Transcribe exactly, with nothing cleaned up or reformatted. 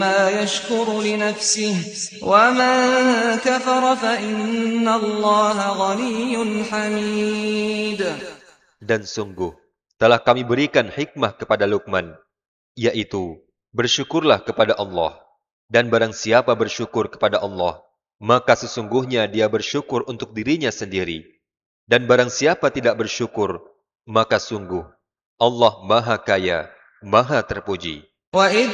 ما يشكر لنفسه ومن كفر فإن الله غني حميد. Dan sungguh telah kami berikan hikmah kepada Luqman, yaitu bersyukurlah kepada Allah. Dan barang siapa bersyukur kepada Allah, maka sesungguhnya dia bersyukur untuk dirinya sendiri. Dan barang siapa tidak bersyukur, maka sungguh Allah Maha Kaya, Maha Terpuji. وإذ